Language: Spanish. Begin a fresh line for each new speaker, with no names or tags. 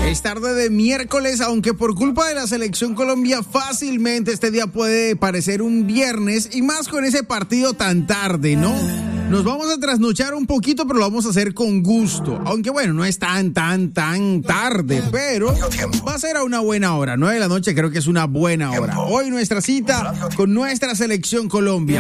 Es tarde de miércoles, aunque por culpa de la Selección Colombia fácilmente este día puede parecer un viernes y más con ese partido tan tarde, ¿no? Nos vamos a trasnochar un poquito, pero lo vamos a hacer con gusto. Aunque bueno, no es tan tarde, pero va a ser a una buena hora. 9 de la noche creo que es una buena hora. Hoy nuestra cita con nuestra Selección Colombia.